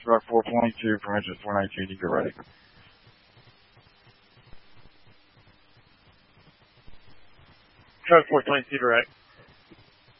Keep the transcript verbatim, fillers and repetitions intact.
about four twenty-two from engine four nineteen. You get ready. Truck four twenty-two direct.